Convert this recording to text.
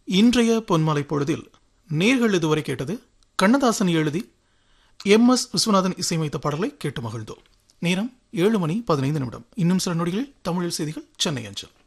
இன்றைய பொன்மாலை பொழுதில் நேர்கள் இதுவரை கேட்டது கண்ணதாசன் எழுதி MS விஸ்வநாதன் இசையமைத்த பாடலை கேட்டு மகிழ்ந்தோம். நேரம் 7:15. இன்னும் சில நொடிகளில் தமிழில் செய்திகள் சென்னை அஞ்சல்.